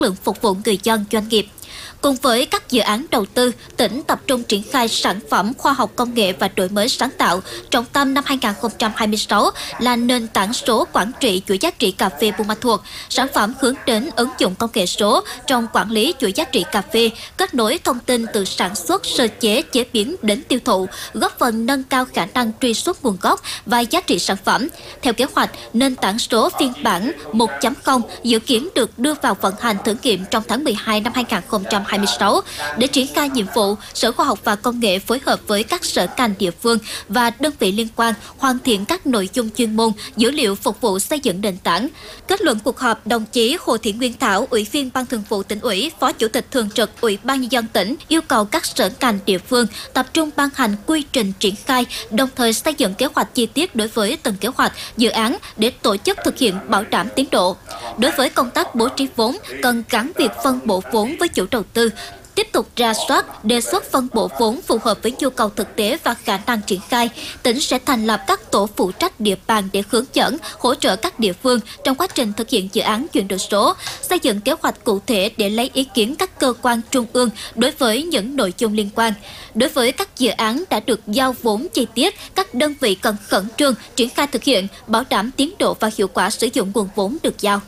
lượng phục vụ người dân doanh nghiệp. Cùng với các dự án đầu tư, tỉnh tập trung triển khai sản phẩm khoa học công nghệ và đổi mới sáng tạo. Trọng tâm năm 2026 là nền tảng số quản trị chuỗi giá trị cà phê Buôn Ma Thuột. Sản phẩm hướng đến ứng dụng công nghệ số trong quản lý chuỗi giá trị cà phê, kết nối thông tin từ sản xuất, sơ chế, chế biến đến tiêu thụ, góp phần nâng cao khả năng truy xuất nguồn gốc và giá trị sản phẩm. Theo kế hoạch, nền tảng số phiên bản 1.0 dự kiến được đưa vào vận hành thử nghiệm trong tháng 12 năm 2026. Để triển khai nhiệm vụ, Sở Khoa học và Công nghệ phối hợp với các sở ngành địa phương và đơn vị liên quan hoàn thiện các nội dung chuyên môn, dữ liệu phục vụ xây dựng nền tảng. Kết luận cuộc họp, đồng chí Hồ Thị Nguyên Thảo, Ủy viên Ban Thường vụ Tỉnh ủy, Phó Chủ tịch Thường trực Ủy ban Nhân dân tỉnh yêu cầu các sở ngành địa phương tập trung ban hành quy trình triển khai, đồng thời xây dựng kế hoạch chi tiết đối với từng kế hoạch, dự án để tổ chức thực hiện bảo đảm tiến độ. Đối với công tác bố trí vốn, cần gắn việc phân bổ vốn với chủ đầu tư, tiếp tục rà soát, đề xuất phân bổ vốn phù hợp với nhu cầu thực tế và khả năng triển khai. Tỉnh sẽ thành lập các tổ phụ trách địa bàn để hướng dẫn, hỗ trợ các địa phương trong quá trình thực hiện dự án chuyển đổi số, xây dựng kế hoạch cụ thể để lấy ý kiến các cơ quan trung ương đối với những nội dung liên quan. Đối với các dự án đã được giao vốn chi tiết, các đơn vị cần khẩn trương triển khai thực hiện, bảo đảm tiến độ và hiệu quả sử dụng nguồn vốn được giao.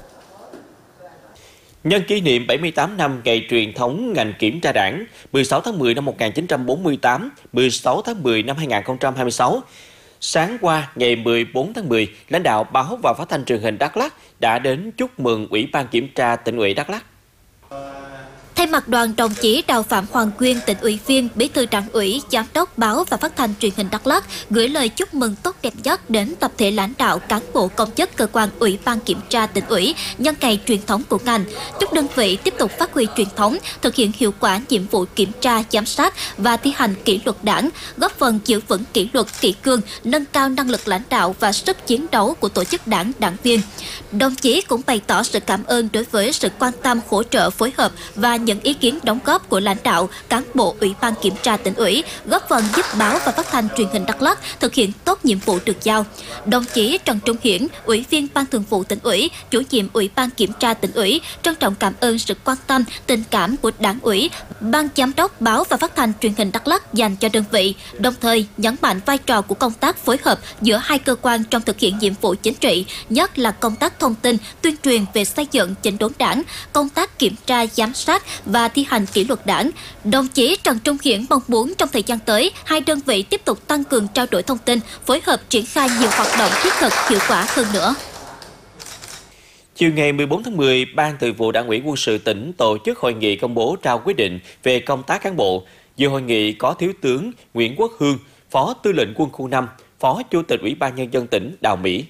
Nhân kỷ niệm 78 năm ngày truyền thống ngành kiểm tra Đảng 16 tháng 10 năm 1948, 16 tháng 10 năm 2026, sáng qua ngày 14 tháng 10, lãnh đạo báo và phát thanh truyền hình Đắk Lắk đã đến chúc mừng Ủy ban Kiểm tra Tỉnh ủy Đắk Lắk. Thay mặt đoàn, đồng chí Đào Phạm Hoàng Quyên, Tỉnh ủy viên, Bí thư Đảng ủy, Giám đốc báo và phát thanh truyền hình Đắk Lắk gửi lời chúc mừng tốt đẹp nhất đến tập thể lãnh đạo, cán bộ, công chức cơ quan Ủy ban Kiểm tra Tỉnh ủy nhân ngày truyền thống của ngành. Chúc đơn vị tiếp tục phát huy truyền thống, thực hiện hiệu quả nhiệm vụ kiểm tra, giám sát và thi hành kỷ luật Đảng, góp phần giữ vững kỷ luật, kỷ cương, nâng cao năng lực lãnh đạo và sức chiến đấu của tổ chức đảng, đảng viên. Đồng chí cũng bày tỏ sự cảm ơn đối với sự quan tâm, hỗ trợ, phối hợp và những ý kiến đóng góp của lãnh đạo, cán bộ Ủy ban Kiểm tra Tỉnh ủy, góp phần giúp báo và phát thanh truyền hình Đắk Lắk thực hiện tốt nhiệm vụ được giao. Đồng chí Trần Trung Hiển, Ủy viên Ban Thường vụ Tỉnh ủy, Chủ nhiệm Ủy ban Kiểm tra Tỉnh ủy trân trọng cảm ơn sự quan tâm, tình cảm của Đảng ủy, Ban Giám đốc báo và phát thanh truyền hình Đắk Lắk dành cho đơn vị, đồng thời nhấn mạnh vai trò của công tác phối hợp giữa hai cơ quan trong thực hiện nhiệm vụ chính trị, nhất là công tác thông tin, tuyên truyền về xây dựng chỉnh đốn Đảng, công tác kiểm tra, giám sát và thi hành kỷ luật Đảng. Đồng chí Trần Trung Hiển mong muốn trong thời gian tới, hai đơn vị tiếp tục tăng cường trao đổi thông tin, phối hợp triển khai nhiều hoạt động thiết thực, hiệu quả hơn nữa. Chiều ngày 14 tháng 10, Ban Thường vụ Đảng ủy Quân sự tỉnh tổ chức hội nghị công bố trao quyết định về công tác cán bộ. Dự hội nghị có Thiếu tướng Nguyễn Quốc Hương, Phó Tư lệnh Quân khu 5, Phó Chủ tịch Ủy ban Nhân dân tỉnh Đào Mỹ.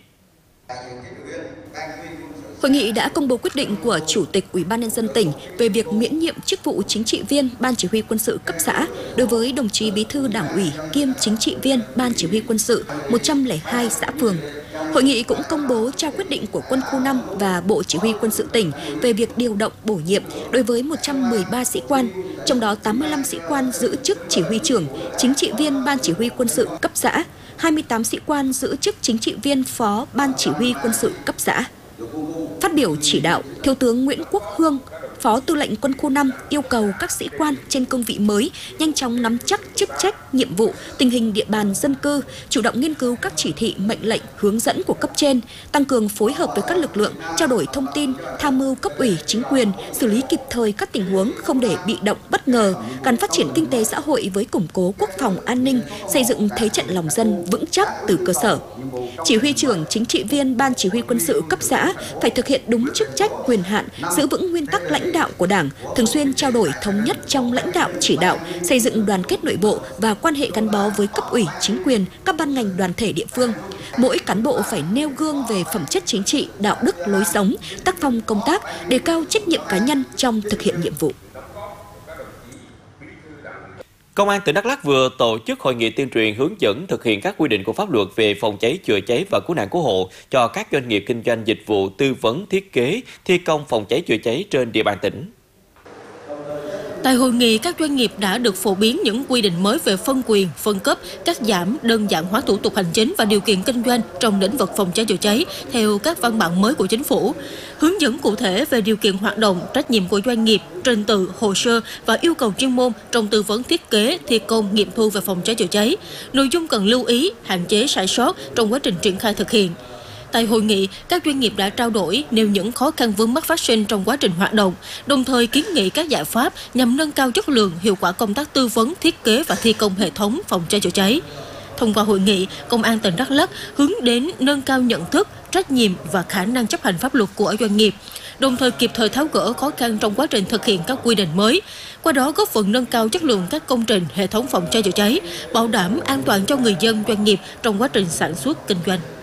Hội nghị đã công bố quyết định của Chủ tịch Ủy ban Nhân dân tỉnh về việc miễn nhiệm chức vụ chính trị viên Ban Chỉ huy Quân sự cấp xã đối với đồng chí Bí thư Đảng ủy kiêm chính trị viên Ban Chỉ huy Quân sự 102 xã phường. Hội nghị cũng công bố trao quyết định của Quân khu 5 và Bộ Chỉ huy Quân sự tỉnh về việc điều động bổ nhiệm đối với 113 sĩ quan, trong đó 85 sĩ quan giữ chức chỉ huy trưởng, chính trị viên Ban Chỉ huy Quân sự cấp xã, 28 sĩ quan giữ chức chính trị viên Phó Ban Chỉ huy Quân sự cấp xã. Phát biểu chỉ đạo, Thiếu tướng Nguyễn Quốc Hương, Phó Tư lệnh Quân khu 5 yêu cầu các sĩ quan trên cương vị mới nhanh chóng nắm chắc chức trách, nhiệm vụ, tình hình địa bàn dân cư, chủ động nghiên cứu các chỉ thị, mệnh lệnh, hướng dẫn của cấp trên, tăng cường phối hợp với các lực lượng, trao đổi thông tin, tham mưu cấp ủy, chính quyền, xử lý kịp thời các tình huống không để bị động, bất ngờ, gắn phát triển kinh tế xã hội với củng cố quốc phòng an ninh, xây dựng thế trận lòng dân vững chắc từ cơ sở. Chỉ huy trưởng, chính trị viên Ban Chỉ huy Quân sự cấp xã phải thực hiện đúng chức trách, quyền hạn, giữ vững nguyên tắc lãnh đạo của Đảng, thường xuyên trao đổi thống nhất trong lãnh đạo chỉ đạo, xây dựng đoàn kết nội bộ và quan hệ gắn bó với cấp ủy, chính quyền, các ban ngành đoàn thể địa phương. Mỗi cán bộ phải nêu gương về phẩm chất chính trị, đạo đức, lối sống, tác phong công tác, đề cao trách nhiệm cá nhân trong thực hiện nhiệm vụ. Công an tỉnh Đắk Lắk vừa tổ chức hội nghị tuyên truyền hướng dẫn thực hiện các quy định của pháp luật về phòng cháy, chữa cháy và cứu nạn cứu hộ cho các doanh nghiệp kinh doanh dịch vụ tư vấn thiết kế, thi công phòng cháy chữa cháy trên địa bàn tỉnh. Tại hội nghị, các doanh nghiệp đã được phổ biến những quy định mới về phân quyền, phân cấp, cắt giảm, đơn giản hóa thủ tục hành chính và điều kiện kinh doanh trong lĩnh vực phòng cháy chữa cháy theo các văn bản mới của chính phủ, hướng dẫn cụ thể về điều kiện hoạt động, trách nhiệm của doanh nghiệp, trình tự, hồ sơ và yêu cầu chuyên môn trong tư vấn thiết kế, thi công, nghiệm thu về phòng cháy chữa cháy, nội dung cần lưu ý, hạn chế sai sót trong quá trình triển khai thực hiện. Tại hội nghị, các doanh nghiệp đã trao đổi nêu những khó khăn vướng mắc phát sinh trong quá trình hoạt động, đồng thời kiến nghị các giải pháp nhằm nâng cao chất lượng, hiệu quả công tác tư vấn, thiết kế và thi công hệ thống phòng cháy chữa cháy. Thông qua hội nghị, Công an tỉnh Đắk Lắk hướng đến nâng cao nhận thức, trách nhiệm và khả năng chấp hành pháp luật của doanh nghiệp, đồng thời kịp thời tháo gỡ khó khăn trong quá trình thực hiện các quy định mới, qua đó góp phần nâng cao chất lượng các công trình, hệ thống phòng cháy chữa cháy, bảo đảm an toàn cho người dân, doanh nghiệp trong quá trình sản xuất, kinh doanh.